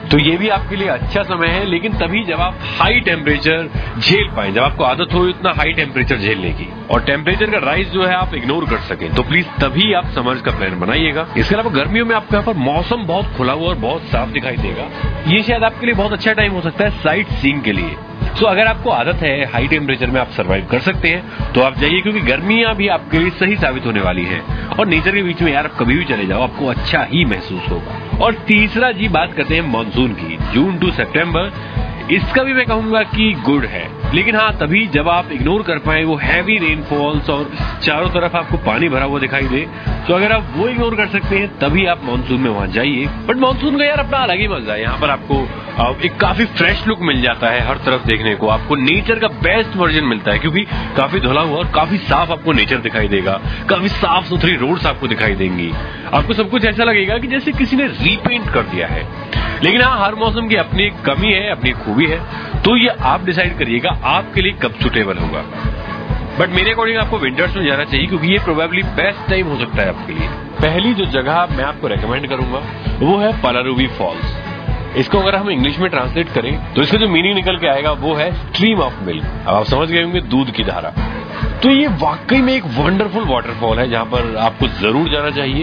तो ये भी आपके लिए अच्छा समय है, लेकिन तभी जब आप हाई टेम्परेचर झेल पाए, जब आपको आदत हो इतना हाई टेम्परेचर झेलने की, और टेम्परेचर का राइज जो है आप इग्नोर कर सकें, तो प्लीज तभी आप समर्स का प्लान बनाइएगा। इसके अलावा गर्मियों में आपके यहाँ पर मौसम बहुत खुला हुआ और बहुत साफ दिखाई देगा। ये शायद आपके लिए बहुत अच्छा टाइम हो सकता है साइट सीइंग के लिए। सो अगर आपको आदत है हाई टेम्परेचर में आप सर्वाइव कर सकते हैं तो आप जाइए, क्योंकि गर्मियां भी आपके लिए सही साबित होने वाली है। और नेचर के बीच में यार आप कभी भी चले जाओ, आपको अच्छा ही महसूस होगा। और तीसरा जी बात करते हैं मानसून की, जून टू सितंबर। इसका भी मैं कहूंगा कि गुड है, लेकिन हाँ तभी जब आप इग्नोर कर पाए वो हैवी रेनफॉल्स और चारों तरफ आपको पानी भरा हुआ दिखाई दे। तो अगर आप वो इग्नोर कर सकते हैं तभी आप मानसून में वहां जाइए। बट मानसून का यार अपना अलग ही मजा है। यहाँ पर आपको एक काफी फ्रेश लुक मिल जाता है हर तरफ देखने को, आपको नेचर का बेस्ट वर्जन मिलता है, क्योंकि काफी धुला हुआ और काफी साफ आपको नेचर दिखाई देगा, काफी साफ सुथरी रोड्स आपको दिखाई देंगी। आपको सब कुछ ऐसा लगेगा कि जैसे किसी ने रीपेंट कर दिया है। लेकिन हाँ, हर मौसम की अपनी एक कमी है, अपनी खूबी है, तो ये आप डिसाइड करिएगा आपके लिए कब सुटेबल होगा। बट मेरे अकॉर्डिंग आपको विंटर्स में जाना चाहिए, क्योंकि ये प्रोबेबली बेस्ट टाइम हो सकता है आपके लिए। पहली जो जगह मैं आपको रेकमेंड करूंगा वो है पालारुवी फॉल्स। इसको अगर हम इंग्लिश में ट्रांसलेट करें तो इसका जो मीनिंग निकल के आएगा वो है स्ट्रीम ऑफ मिल्क। अब आप समझ गए होंगे, दूध की धारा। तो ये वाकई में एक वंडरफुल वाटरफॉल है जहां पर आपको जरूर जाना चाहिए।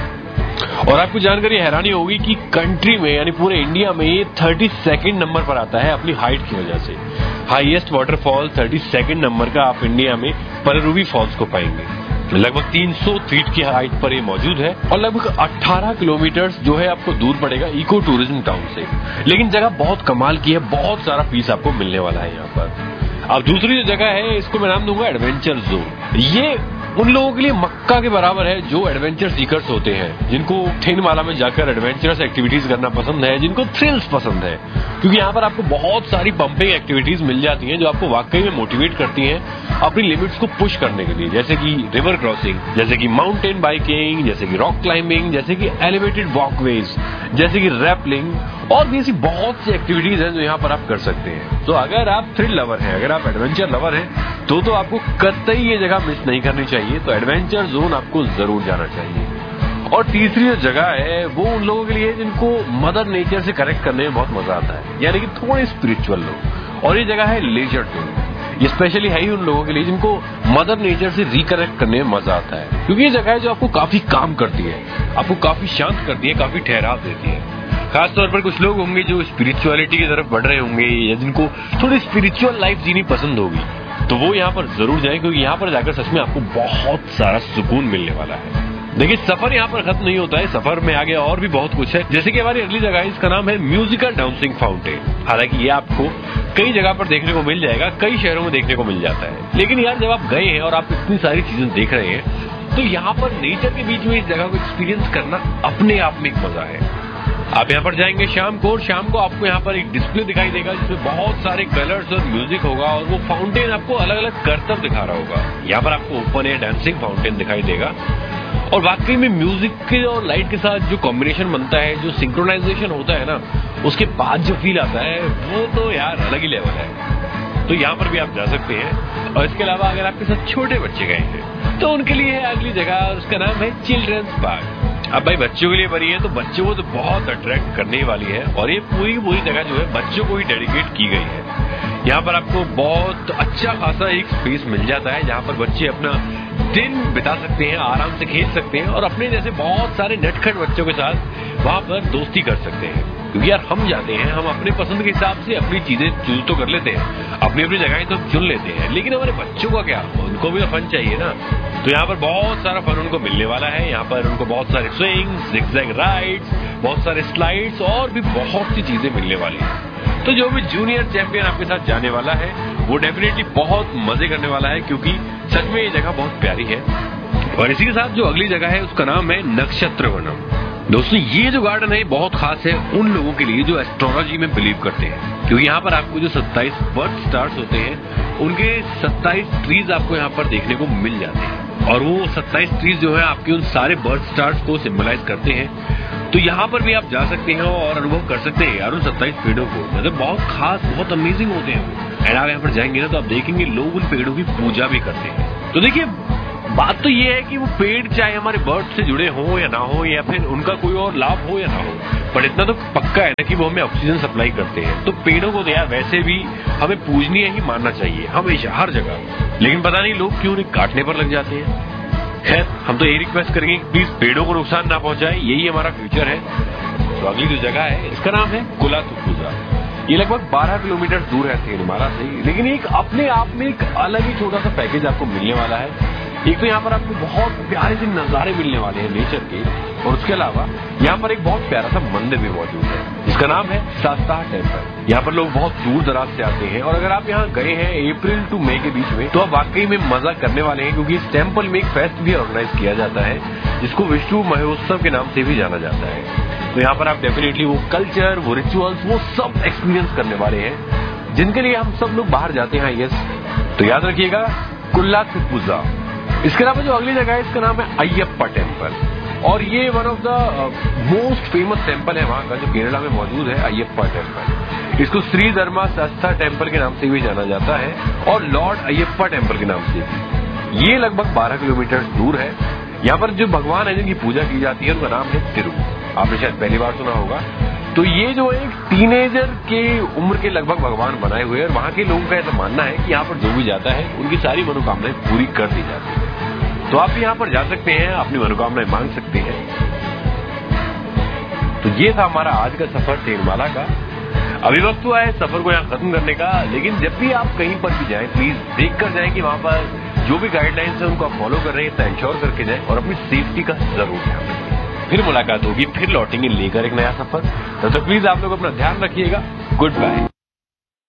और आपको जानकर हैरानी होगी कि कंट्री में यानी पूरे इंडिया में ये 32nd नंबर पर आता है अपनी हाइट की वजह से। हाईएस्ट वाटरफॉल 32nd नंबर का आप इंडिया में पालारुवी फॉल्स को पाएंगे। लगभग 300 फीट की हाइट पर ये मौजूद है और लगभग 18 किलोमीटर जो है आपको दूर पड़ेगा इको टूरिज्म टाउन से। लेकिन जगह बहुत कमाल की है, बहुत सारा पीस आपको मिलने वाला है यहाँ पर। अब दूसरी जो जगह है इसको मैं नाम दूंगा एडवेंचर जोन। ये उन लोगों के लिए मक्का के बराबर है जो एडवेंचर सीकर्स होते हैं, जिनको थिनमाला में जाकर एडवेंचरस एक्टिविटीज करना पसंद है, जिनको थ्रिल्स पसंद है। क्योंकि यहाँ पर आपको बहुत सारी पंपिंग एक्टिविटीज मिल जाती हैं जो आपको वाकई में मोटिवेट करती हैं अपनी लिमिट्स को पुश करने के लिए, जैसे कि रिवर क्रॉसिंग, जैसे कि माउंटेन बाइकिंग, जैसे कि रॉक क्लाइंबिंग, जैसे कि एलिवेटेड वॉकवेज, जैसे कि रैपलिंग, और भी ऐसी बहुत सी एक्टिविटीज हैं जो यहाँ पर आप कर सकते हैं। तो अगर आप थ्रिल लवर हैं, अगर आप एडवेंचर लवर हैं, तो आपको कतई ये जगह मिस नहीं करनी चाहिए। तो एडवेंचर जोन आपको जरूर जाना चाहिए। और तीसरी जो जगह है वो उन लोगों के लिए जिनको मदर नेचर से कनेक्ट करने में बहुत मजा आता है, यानी कि थोड़े स्पिरिचुअल लोग। और ये जगह है लेजर टूर। ये स्पेशली है ही उन लोगों के लिए जिनको मदर नेचर से रिकनेक्ट करने में मजा आता है, क्योंकि ये जगह है जो आपको काफी काम करती है, आपको काफी शांत करती है, काफी ठहराव देती है। खासतौर पर कुछ लोग होंगे जो स्पिरिचुअलिटी की तरफ बढ़ रहे होंगे या जिनको थोड़ी स्पिरिचुअल लाइफ जीनी पसंद होगी, तो वो यहाँ पर जरूर जाएं, क्योंकि यहाँ पर जाकर सच में आपको बहुत सारा सुकून मिलने वाला है। देखिए, सफर यहाँ पर खत्म नहीं होता है, सफर में आगे और भी बहुत कुछ है। जैसे कि हमारी अगली जगह है, इसका नाम है म्यूजिकल डांसिंग फाउंटेन। हालांकि ये आपको कई जगह पर देखने को मिल जाएगा, कई शहरों में देखने को मिल जाता है। लेकिन यार जब आप गए हैं और आप इतनी सारी चीजें देख रहे हैं, तो यहाँ पर नेचर के बीच में इस जगह को एक्सपीरियंस करना अपने आप में एक मजा है। आप यहाँ पर जाएंगे शाम को, और शाम को आपको यहाँ पर एक डिस्प्ले दिखाई देगा जिसमें बहुत सारे कलर्स और म्यूजिक होगा, और वो फाउंटेन आपको अलग अलग करतब दिखा रहा होगा। यहाँ पर आपको ओपन एयर डांसिंग फाउंटेन दिखाई देगा, और वाकई में म्यूजिक के और लाइट के साथ जो कॉम्बिनेशन बनता है, जो सिंक्रोनाइजेशन होता है ना, उसके बाद जो फील आता है वो तो यार अलग ही लेवल है। तो यहाँ पर भी आप जा सकते हैं। और इसके अलावा अगर आपके साथ छोटे बच्चे गए हैं तो उनके लिए है अगली जगह, उसका नाम है चिल्ड्रंस पार्क। अब भाई बच्चों के लिए बनी है तो बच्चों को तो बहुत अट्रैक्ट करने वाली है, और ये पूरी जगह जो है बच्चों को ही डेडिकेट की गई है। यहाँ पर आपको बहुत अच्छा खासा एक स्पेस मिल जाता है जहाँ पर बच्चे अपना दिन बिता सकते हैं, आराम से खेल सकते हैं, और अपने जैसे बहुत सारे नटखट बच्चों के साथ वहाँ पर दोस्ती कर सकते हैं। क्योंकि यार हम जाते हैं, हम अपने पसंद के हिसाब से अपनी चीजें चूज तो कर लेते हैं, अपनी अपनी जगहें तो चुन लेते हैं, लेकिन हमारे बच्चों का क्या, उनको भी फन चाहिए ना। तो यहाँ पर बहुत सारा फन उनको मिलने वाला है। यहाँ पर उनको बहुत सारे स्विंग्स, जिगजैग राइड्स, बहुत सारे स्लाइड्स और भी बहुत सी चीजें मिलने वाली है। तो जो भी जूनियर चैंपियन आपके साथ जाने वाला है वो डेफिनेटली बहुत मजे करने वाला है, क्योंकि सच में ये जगह बहुत प्यारी है। और इसी के साथ जो अगली जगह है उसका नाम है नक्षत्र वनम। दोस्तों, ये जो गार्डन है बहुत खास है उन लोगों के लिए जो एस्ट्रोलॉजी में बिलीव करते हैं, क्योंकि यहाँ पर आपको जो 27 बर्थ स्टार्स होते हैं उनके 27 ट्रीज आपको यहाँ पर देखने को मिल जाते हैं, और वो 27 ट्रीज जो है आपके उन सारे बर्थ स्टार्स को सिंबलाइज करते हैं। तो यहाँ पर भी आप जा सकते हैं और अनुभव कर सकते हैं यार उन 27 पेड़ों को। मतलब बहुत खास, बहुत अमेजिंग होते हैं। एंड आप यहाँ पर जाएंगे ना तो आप देखेंगे लोग उन पेड़ों की पूजा भी करते हैं। तो देखिए, बात तो ये है कि वो पेड़ चाहे हमारे बर्थ से जुड़े हों या ना हो, या फिर उनका कोई और लाभ हो या ना हो, पर इतना तो पक्का है ना कि वो हमें ऑक्सीजन सप्लाई करते हैं, तो पेड़ों को तो यार वैसे भी हमें पूजनीय ही मानना चाहिए हमेशा, हर जगह। लेकिन पता नहीं लोग क्यों उन्हें काटने पर लग जाते हैं। खैर, हम तो यही रिक्वेस्ट करेंगे कि प्लीज पेड़ों को नुकसान ना पहुंचाए, यही हमारा फ्यूचर है। तो अगली जो जगह है इसका नाम है कुलाथुपुझा। ये लगभग 12 किलोमीटर दूर है तेनमाला से, लेकिन एक अपने आप में एक अलग ही छोटा सा पैकेज आपको मिलने वाला है। एक तो यहाँ पर आपको बहुत प्यारे से नजारे मिलने वाले हैं नेचर के, और उसके अलावा यहाँ पर एक बहुत प्यारा सा मंदिर भी मौजूद है जिसका नाम है शास्ता टेम्पल। यहाँ पर लोग बहुत दूर दराज से आते हैं, और अगर आप यहाँ गए हैं अप्रैल टू मई के बीच में तो आप वाकई में मजा करने वाले हैं, क्योंकि इस टेम्पल में एक फेस्ट भी ऑर्गेनाइज किया जाता है जिसको विष्णु महोत्सव के नाम से भी जाना जाता है। तो यहाँ पर आप डेफिनेटली वो कल्चर, वो रिचुअल्स, वो सब एक्सपीरियंस करने वाले हैं जिनके लिए हम सब लोग बाहर जाते हैं। यस, तो याद रखिएगा कुलाथुपुझा। इसके अलावा जो अगली जगह है इसका नाम है अयप्पा टेम्पल, और ये one of the most famous temple है वहां का जो केरला में मौजूद है, अयप्पा टेम्पल। इसको श्री धर्मा शास्ता टेम्पल के नाम से भी जाना जाता है, और लॉर्ड अयप्पा टेम्पल के नाम से भी। ये लगभग 12 किलोमीटर दूर है। यहाँ पर जो भगवान है जिनकी पूजा की जाती है उनका नाम है तिरु, आपने शायद पहली बार सुना होगा। तो ये जो एक टीनेजर के उम्र के लगभग भगवान बनाए हुए हैं, और वहां के लोगों का ऐसा मानना है कि यहाँ पर जो भी जाता है उनकी सारी मनोकामनाएं पूरी कर दी जाती है। तो आप भी यहाँ पर जा सकते हैं, अपनी मनोकामनाएं मांग सकते हैं। तो ये था हमारा आज का सफर तेनमाला का। अभी वक्त हुआ है सफर को यहाँ खत्म करने का, लेकिन जब भी आप कहीं पर भी जाएं प्लीज देख कर जाएं कि वहां पर जो भी गाइडलाइंस है उनको आप फॉलो कर रहे हैं, इतना इंश्योर करके जाएं, और अपनी सेफ्टी का जरूर ध्यान रखें। फिर मुलाकात होगी, फिर लौटेंगे लेकर एक नया सफर। तब तक प्लीज आप लोग अपना ध्यान रखिएगा। Good bye.